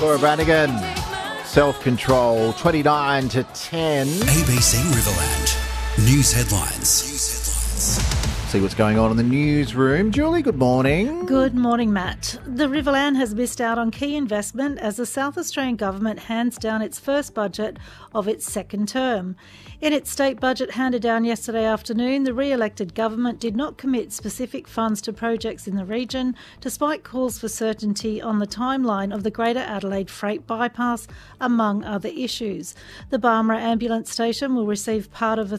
Laura Branigan, Self-Control, 29 to 10. ABC Riverland. News headlines. See what's going on in the newsroom. Julie, good morning. Good morning, Matt. The Riverland has missed out on key investment as the South Australian government hands down its first budget of its second term. In its state budget handed down yesterday afternoon, the re-elected government did not commit specific funds to projects in the region, despite calls for certainty on the timeline of the Greater Adelaide Freight Bypass, among other issues. The Barmera Ambulance Station will receive part of a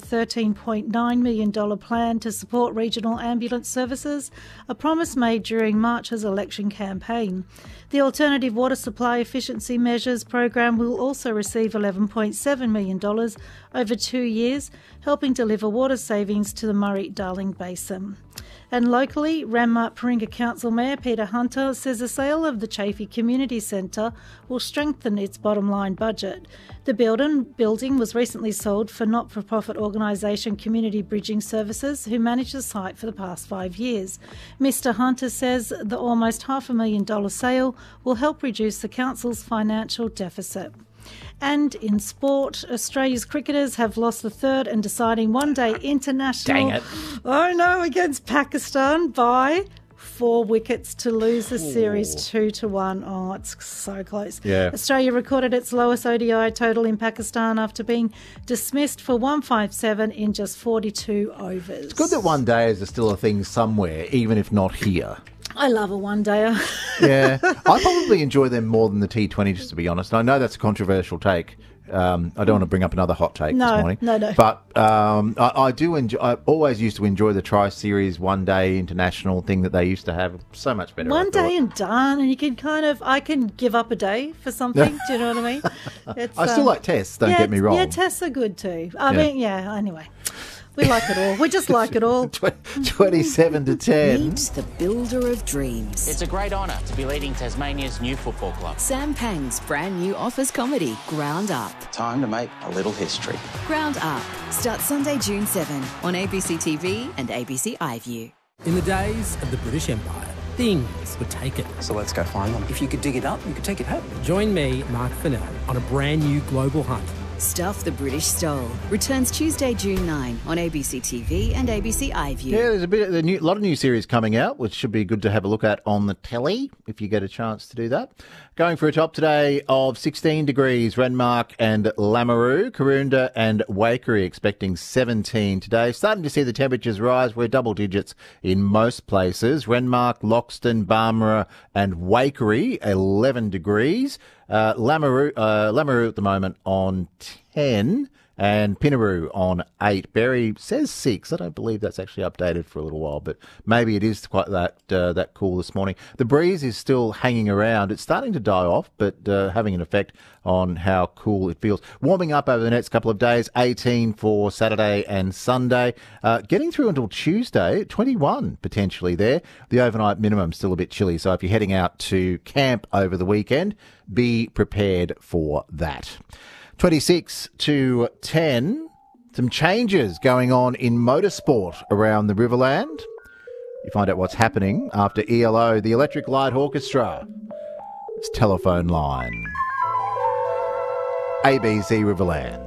$13.9 million plan to support regional ambulance services, a promise made during March's election campaign. The Alternative Water Supply Efficiency Measures program will also receive $11.7 million over 2 years, helping deliver water savings to the Murray-Darling Basin. And locally, Renmark Paringa Council Mayor Peter Hunter says the sale of the Chaffey Community Centre will strengthen its bottom line budget. The building was recently sold for not-for-profit organisation Community Bridging Services, who managed the site for the past 5 years. Mr Hunter says the almost $500,000 sale will help reduce the council's financial deficit. And in sport, Australia's cricketers have lost the third and deciding one-day international... Dang it. Oh no, against Pakistan by 4 wickets to lose the series 2-1. Oh, it's so close. Yeah. Australia recorded its lowest ODI total in Pakistan after being dismissed for 157 in just 42 overs. It's good that one days are still a thing somewhere, even if not here. I love a one-dayer. Yeah. I probably enjoy them more than the T20s, to be honest. I know that's a controversial take. I don't want to bring up another hot take this morning. No. But I do enjoy. I always used to enjoy the Tri-Series one-day international thing that they used to have. So much better. One day and done, and you can I can give up a day for something. Do you know what I mean? It's, I still like tests, don't get me wrong. Yeah, tests are good too. I mean, anyway. We like it all. We just like it all. 27 to 10. Meet the builder of dreams. It's a great honour to be leading Tasmania's new football club. Sam Pang's brand new office comedy, Ground Up. Time to make a little history. Ground Up starts Sunday, June 7 on ABC TV and ABC iView. In the days of the British Empire, things were taken. So let's go find them. If you could dig it up, you could take it home. Join me, Mark Fennell, on a brand new global hunt. Stuff the British Stole returns Tuesday, June 9 on ABC TV and ABC iView. Yeah, there's a lot of new series coming out, which should be good to have a look at on the telly if you get a chance to do that. Going for a top today of 16 degrees, Renmark and Lameroo, Karoonda and Waikerie expecting 17 today. Starting to see the temperatures rise. We're double digits in most places. Renmark, Loxton, Barmera and Waikerie, 11 degrees. Lameroo at the moment on 10 and Pinaroo on 8. Berry says 6. I don't believe that's actually updated for a little while, but maybe it is quite that cool this morning. The breeze is still hanging around. It's starting to die off, but having an effect on how cool it feels. Warming up over the next couple of days, 18 for Saturday and Sunday. Getting through until Tuesday, 21 potentially there. The overnight minimum still a bit chilly, so if you're heading out to camp over the weekend, be prepared for that. 26 to 10. Some changes going on in motorsport around the Riverland. You find out what's happening after ELO, the Electric Light Orchestra. It's telephone line. ABC Riverland.